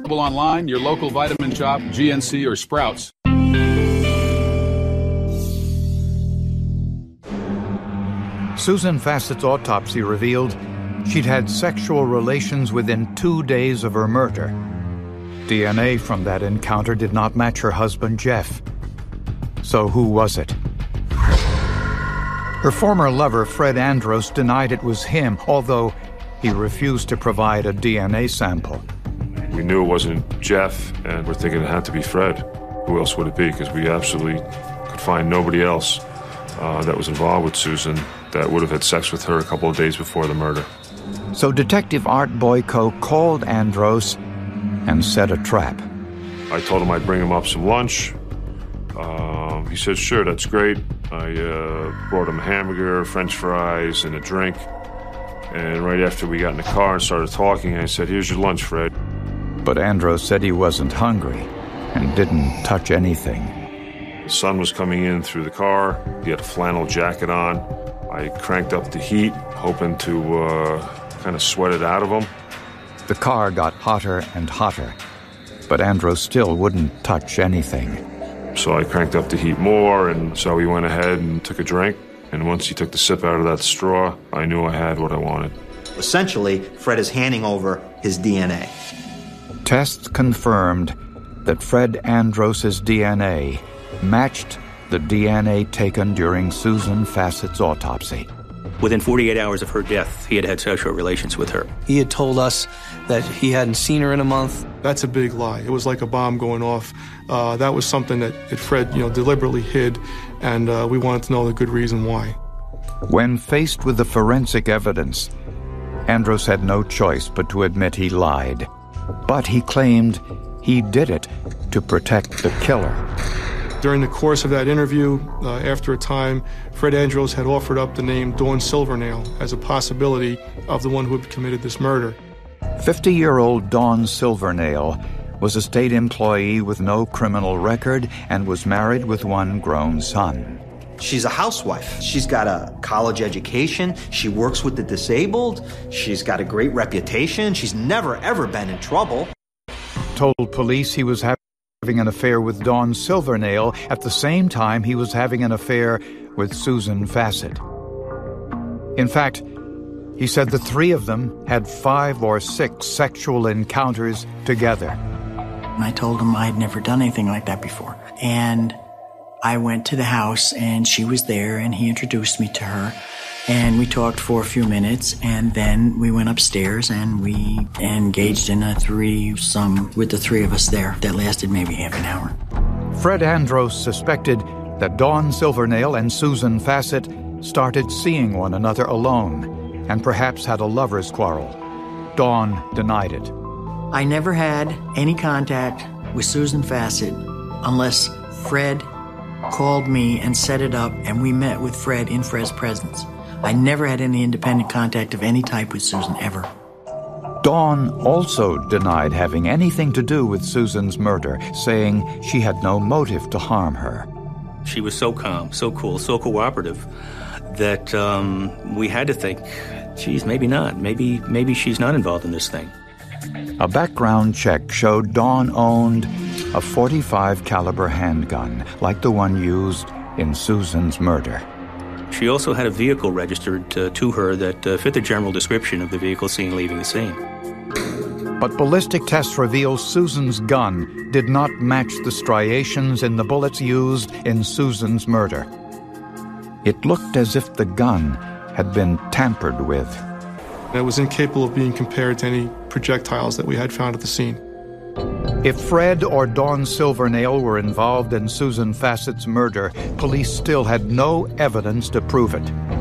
Online, your local Vitamin Shop, GNC, or Sprouts. Susan Fassett's autopsy revealed she'd had sexual relations within 2 days of her murder. DNA from that encounter did not match her husband, Jeff. So who was it? Her former lover, Fred Andros, denied it was him, although he refused to provide a DNA sample. We knew it wasn't Jeff, and we're thinking it had to be Fred. Who else would it be? Because we absolutely could find nobody else that was involved with Susan that would have had sex with her a couple of days before the murder. So Detective Art Boyko called Andros and set a trap. I told him I'd bring him up some lunch. He said, sure, that's great. I brought him a hamburger, French fries, and a drink. And right after we got in the car and started talking, I said, here's your lunch, Fred. But Andros said he wasn't hungry and didn't touch anything. The sun was coming in through the car. He had a flannel jacket on. I cranked up the heat, hoping to kind of sweat it out of him. The car got hotter and hotter, but Andros still wouldn't touch anything. So I cranked up the heat more, and so he went ahead and took a drink. And once he took the sip out of that straw, I knew I had what I wanted. Essentially, Fred is handing over his DNA. Tests confirmed that Fred Andros' DNA matched the DNA taken during Susan Fassett's autopsy. Within 48 hours of her death, he had had sexual relations with her. He had told us that he hadn't seen her in a month. That's a big lie. It was like a bomb going off. That was something that Fred, deliberately hid, and we wanted to know the good reason why. When faced with the forensic evidence, Andros had no choice but to admit he lied. But he claimed he did it to protect the killer. During the course of that interview, after a time, Fred Andros had offered up the name Dawn Silvernail as a possibility of the one who had committed this murder. 50-year-old Dawn Silvernail was a state employee with no criminal record and was married with one grown son. She's a housewife. She's got a college education. She works with the disabled. She's got a great reputation. She's never, ever been in trouble. Told police he was having an affair with Dawn Silvernail at the same time he was having an affair with Susan Fassett. In fact, he said the three of them had 5 or 6 sexual encounters together. I told him I'd never done anything like that before. And I went to the house, and she was there, and he introduced me to her. And we talked for a few minutes, and then we went upstairs, and we engaged in a threesome with the three of us there that lasted maybe half an hour. Fred Andros suspected that Dawn Silvernail and Susan Fassett started seeing one another alone and perhaps had a lover's quarrel. Dawn denied it. I never had any contact with Susan Fassett unless Fred called me and set it up, and we met with Fred in Fred's presence. I never had any independent contact of any type with Susan, ever. Dawn also denied having anything to do with Susan's murder, saying she had no motive to harm her. She was so calm, so cool, so cooperative that we had to think, geez, maybe not. Maybe she's not involved in this thing. A background check showed Dawn owned a .45 caliber handgun, like the one used in Susan's murder. She also had a vehicle registered to her that fit the general description of the vehicle seen leaving the scene. But ballistic tests revealed Susan's gun did not match the striations in the bullets used in Susan's murder. It looked as if the gun had been tampered with. It was incapable of being compared to any projectiles that we had found at the scene. If Fred or Dawn Silvernail were involved in Susan Fassett's murder, police still had no evidence to prove it.